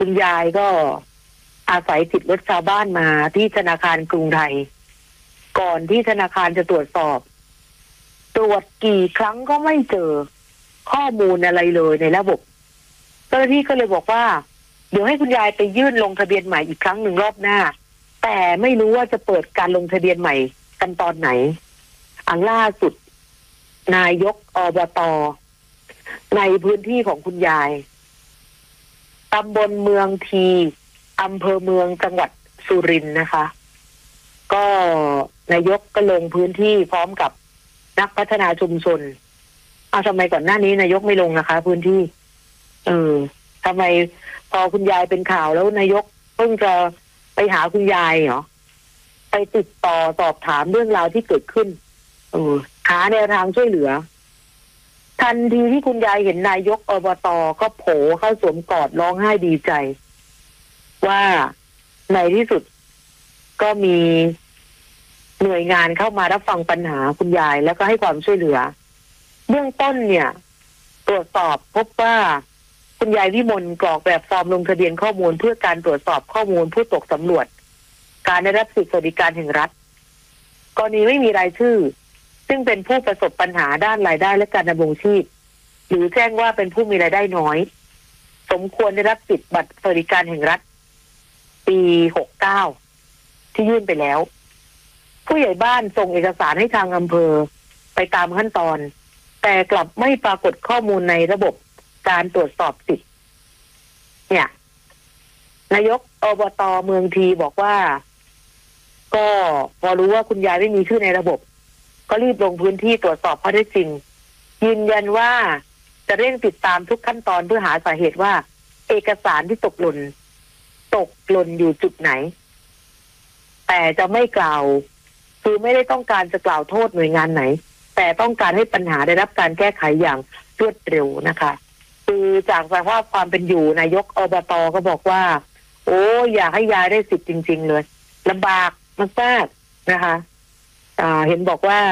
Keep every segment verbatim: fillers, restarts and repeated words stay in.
คุณยายก็อาศัยติดรถชาวบ้านมาที่ธนาคารกรุงไทยก่อนที่ธนาคารจะตรวจสอบตรวจกี่ครั้งก็ไม่เจอข้อมูลอะไรเลยในระบบเจ้าหน้าที่ก็เลยบอกว่าเดี๋ยวให้คุณยายไปยื่นลงทะเบียนใหม่อีกครั้งหนึ่งรอบหน้าแต่ไม่รู้ว่าจะเปิดการลงทะเบียนใหม่กันตอนไหนอันล่าสุดนายกอบต.ในพื้นที่ของคุณยายตำบลเมืองทีอำเภอเมืองจังหวัดสุรินทร์นะคะก็นายกก็ลงพื้นที่พร้อมกับนักพัฒนาชุมชนเอาทำไมก่อนหน้านี้นายกไม่ลงนะคะพื้นที่เออทำไมพอคุณยายเป็นข่าวแล้วนายกเพิ่งจะไปหาคุณยายเหรอไปติดต่อสอบถามเรื่องราวที่เกิดขึ้นเออหาแนวทางช่วยเหลือทันทีที่คุณยายเห็นนายกอบต.ก็โผล่เข้าสวมกอดร้องไห้ดีใจว่าในที่สุดก็มีหน่วยงานเข้ามารับฟังปัญหาคุณยายแล้วก็ให้ความช่วยเหลือเบื้องต้นเนี่ยตรวจสอบพบว่าคุณยายวิมลกรอกแบบฟอร์มลงทะเบียนข้อมูลเพื่อการตรวจสอบข้อมูลผู้ตกสำรวจการได้รับสิทธิสวัสดิการแห่งรัฐกรณีไม่มีรายชื่อซึ่งเป็นผู้ประสบปัญหาด้านรายได้และการดำรงชีพหรือแจ้งว่าเป็นผู้มีรายได้น้อยสมควรได้รับสิทธิบัตรสวัสดิการแห่งรัฐปีหกเก้าที่ยื่นไปแล้วผู้ใหญ่บ้านส่งเอกสารให้ทางอำเภอไปตามขั้นตอนแต่กลับไม่ปรากฏข้อมูลในระบบการตรวจสอบสิทธิ์เนี่ยนายกอบต.เมืองทีบอกว่าก็พอรู้ว่าคุณยายไม่มีชื่อในระบบก็รีบลงพื้นที่ตรวจสอบข้อเท็จจริงยืนยันว่าจะเร่งติดตามทุกขั้นตอนเพื่อหาสาเหตุว่าเอกสารที่ตกหล่นตกหล่นอยู่จุดไหนแต่จะไม่กล่าวคือไม่ได้ต้องการจะกล่าวโทษหน่วยงานไหนแต่ต้องการให้ปัญหาได้รับการแก้ไขอย่างรวดเร็วนะคะคือจากสภาพความเป็นอยู่นายกอบต.ก็บอกว่าโอ้อยากให้ยายได้สิทธิ์จริงๆเลยลำบากมากๆนะคะอ่าเห็นบอกว่า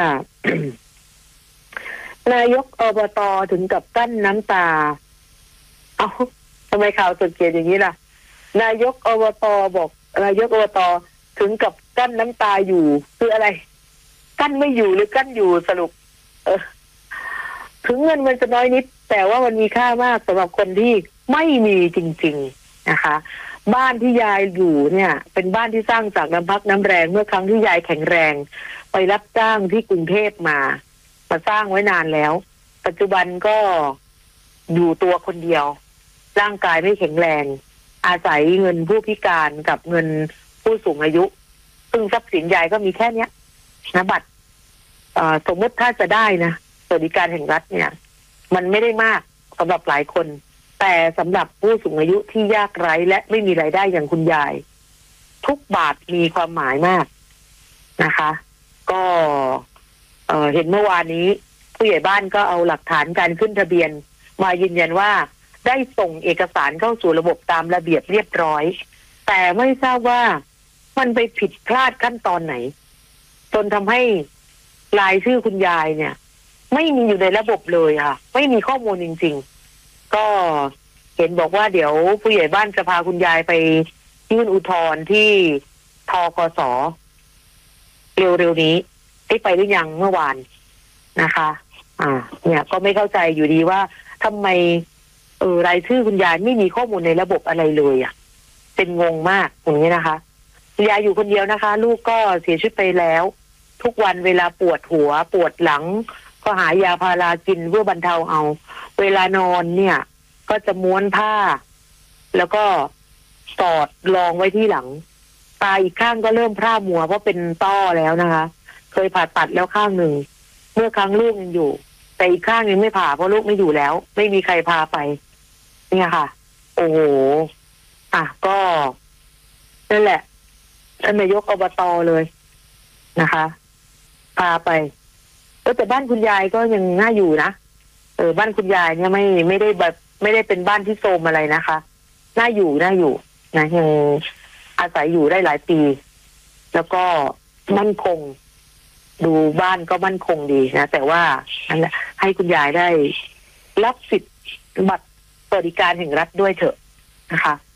นายกอบต.ถึงกับกั้นน้ำตาเอ้าทำไมข่าวสุดเกียรติอย่างนี้ล่ะนายกอบต.บอกนายกอบต.ถึงกับกั้นน้ำตาอยู่คืออะไรกั้นไม่อยู่หรือกั้นอยู่สรุปเออถึงเงินมันจะน้อยนิดแต่ว่ามันมีค่ามากสำหรับคนที่ไม่มีจริงๆนะคะบ้านที่ยายอยู่เนี่ยเป็นบ้านที่สร้างจากน้ำพักน้ำแรงเมื่อครั้งที่ยายแข็งแรงไปรับจ้างที่กรุงเทพมามาสร้างไว้นานแล้วปัจจุบันก็อยู่ตัวคนเดียวร่างกายไม่แข็งแรงอาศัยเงินผู้พิการกับเงินผู้สูงอายุซึ่งทรัพย์สินยายก็มีแค่เนี้ยนะบัตรสมมติถ้าจะได้นะสวัสดิการแห่งรัฐเนี่ยมันไม่ได้มากสำหรับหลายคนแต่สำหรับผู้สูงอายุที่ยากไร้และไม่มีรายได้อย่างคุณยายทุกบาทมีความหมายมากนะคะก็เอ่อเห็นเมื่อวานนี้ผู้ใหญ่บ้านก็เอาหลักฐานการขึ้นทะเบียนมายืนยันว่าได้ส่งเอกสารเข้าสู่ระบบตามระเบียบเรียบร้อยแต่ไม่ทราบว่ามันไปผิดพลาดขั้นตอนไหนจนทำให้รายชื่อคุณยายเนี่ยไม่มีอยู่ในระบบเลยค่ะไม่มีข้อมูลจริงๆก็เห็นบอกว่าเดี๋ยวผู้ใหญ่บ้านจะพาคุณยายไปยื่นอุทธรณ์ที่ธกส.เร็วๆนี้ได้ไปหรือยังเมื่อวานนะคะอ่าเนี่ยก็ไม่เข้าใจอยู่ดีว่าทำไมเออรายชื่อคุณยายไม่มีข้อมูลในระบบอะไรเลยอ่ะเป็นงงมากอย่างนี้นะคะคุณยายอยู่คนเดียวนะคะลูกก็เสียชีวิตไปแล้วทุกวันเวลาปวดหัวปวดหลังก็หายาพารากินเพื่อบรรเทาเอาเวลานอนเนี่ยก็จะม้วนผ้าแล้วก็สอดรองไว้ที่หลังตาอีกข้างก็เริ่มพร่ามัวเพราะเป็นต้อแล้วนะคะเคยผ่าตัดแล้วข้างหนึ่งเมื่อครั้งลูกยังอยู่แต่อีกข้างยังไม่ผ่าเพราะลูกไม่อยู่แล้วไม่มีใครพาไปเนี่ยค่ะโอ้โหอ่ะก็นั่นแหละท่านนายกอบต.เลยนะคะพาไปแต่บ้านคุณยายก็ยังน่าอยู่นะเออบ้านคุณยายเนี่ยไม่ไม่ได้แบบไม่ได้เป็นบ้านที่โทรมอะไรนะคะน่าอยู่น่าอยู่นะยังอาศัยอยู่ได้หลายปีแล้วก็มั่นคงดูบ้านก็มั่นคงดีนะแต่ว่านั่นแหละให้คุณยายได้รับสิทธิ์บัตรสวัสดิการแห่งรัฐด้วยเถอะนะคะ